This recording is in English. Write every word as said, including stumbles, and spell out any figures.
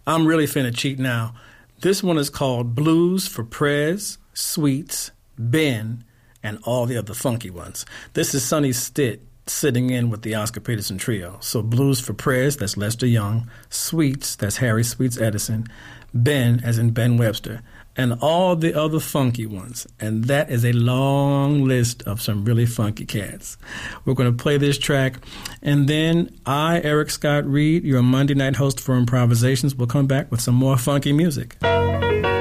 I'm really finna cheat now. This one is called Blues for Prez, Sweets, Ben, and all the other funky ones. This is Sonny Stitt sitting in with the Oscar Peterson Trio. So Blues for Prez, that's Lester Young. Sweets, that's Harry Sweets Edison. Ben, as in Ben Webster. And all the other funky ones. And that is a long list of some really funky cats. We're going to play this track. And then I, Eric Scott Reed, your Monday night host for Improvisations, will come back with some more funky music.